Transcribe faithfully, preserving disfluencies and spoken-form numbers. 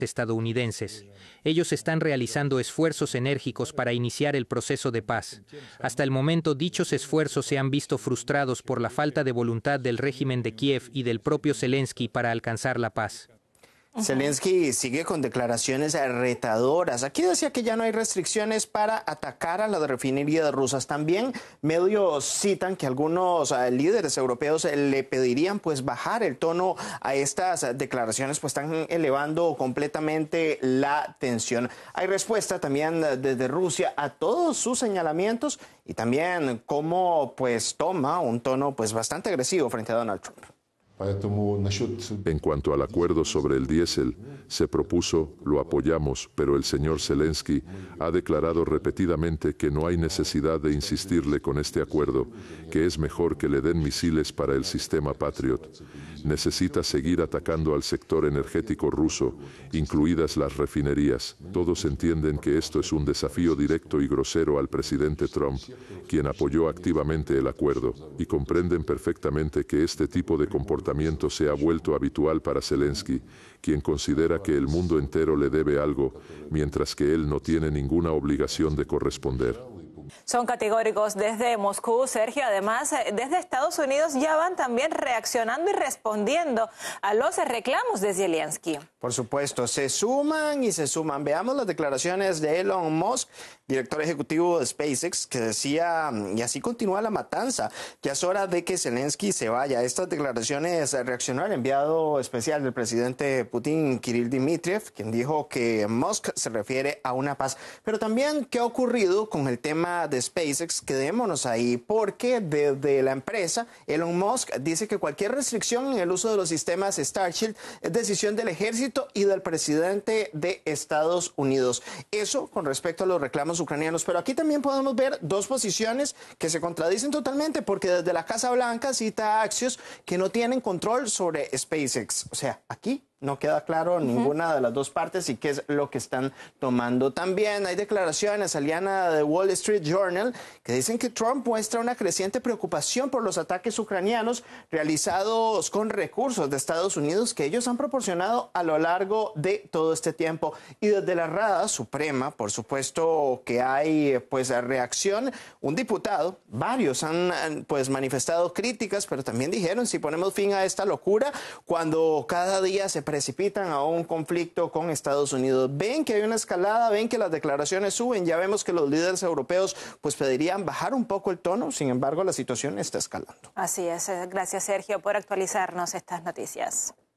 estadounidenses. Ellos están realizando esfuerzos enérgicos para iniciar el proceso de paz. Hasta el momento, dichos esfuerzos se han visto frustrados por la falta de voluntad del régimen de Kiev y del propio Zelensky para alcanzar la paz. Zelensky sigue con declaraciones retadoras. Aquí decía que ya no hay restricciones para atacar a las refinerías rusas. También medios citan que algunos uh, líderes europeos le pedirían pues bajar el tono a estas declaraciones, pues están elevando completamente la tensión. Hay respuesta también desde Rusia a todos sus señalamientos y también cómo pues toma un tono pues bastante agresivo frente a Donald Trump. En cuanto al acuerdo sobre el diésel, se propuso, lo apoyamos, pero el señor Zelensky ha declarado repetidamente que no hay necesidad de insistirle con este acuerdo, que es mejor que le den misiles para el sistema Patriot. Necesita seguir atacando al sector energético ruso, incluidas las refinerías. Todos entienden que esto es un desafío directo y grosero al presidente Trump, quien apoyó activamente el acuerdo, y comprenden perfectamente que este tipo de comportamiento se ha vuelto habitual para Zelensky, quien considera que el mundo entero le debe algo, mientras que él no tiene ninguna obligación de corresponder. Son categóricos desde Moscú, Sergio. Además, desde Estados Unidos ya van también reaccionando y respondiendo a los reclamos de Zelensky. Por supuesto, se suman y se suman. Veamos las declaraciones de Elon Musk, director ejecutivo de SpaceX, que decía, y así continúa la matanza, ya es hora de que Zelensky se vaya. Estas declaraciones reaccionó al enviado especial del presidente Putin, Kirill Dmitriev, quien dijo que Musk se refiere a una paz. Pero también, ¿qué ha ocurrido con el tema de SpaceX? Quedémonos ahí, porque desde la empresa, Elon Musk dice que cualquier restricción en el uso de los sistemas Starship es decisión del ejército y del presidente de Estados Unidos. Eso con respecto a los reclamos ucranianos. Pero aquí también podemos ver dos posiciones que se contradicen totalmente, porque desde la Casa Blanca cita a Axios que no tienen control sobre SpaceX. O sea, aquí no queda claro uh-huh. ninguna de las dos partes y qué es lo que están tomando. También hay declaraciones, Aliana, de Wall Street Journal, que dicen que Trump muestra una creciente preocupación por los ataques ucranianos realizados con recursos de Estados Unidos que ellos han proporcionado a lo largo de todo este tiempo. Y desde la Rada Suprema, por supuesto que hay pues reacción. Un diputado, varios han pues manifestado críticas, pero también dijeron, si ponemos fin a esta locura, cuando cada día se precipitan a un conflicto con Estados Unidos. Ven que hay una escalada, ven que las declaraciones suben, ya vemos que los líderes europeos pues pedirían bajar un poco el tono, sin embargo la situación está escalando. Así es, gracias Sergio por actualizarnos estas noticias.